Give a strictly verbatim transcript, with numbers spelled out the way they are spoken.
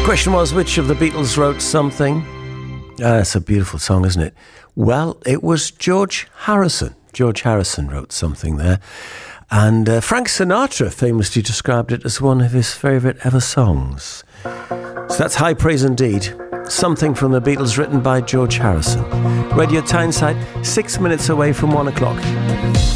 Question was, which of the Beatles wrote Something? Ah, it's a beautiful song, isn't it? Well, it was George Harrison. George Harrison wrote Something there. And uh, Frank Sinatra famously described it as one of his favourite ever songs. So that's high praise indeed. Something from the Beatles, written by George Harrison. Radio Tyneside, six minutes away from one o'clock.